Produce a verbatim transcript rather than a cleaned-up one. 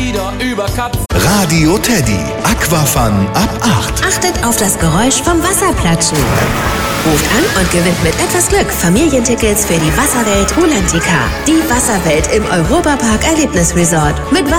wieder über Kapf. Radio Teddy, Aquafun ab acht. Achtet auf das Geräusch vom Wasserplatschen. Ruft an und gewinnt mit etwas Glück Familientickets für die Wasserwelt Rulantica. Die Wasserwelt im Europapark Erlebnisresort. Mit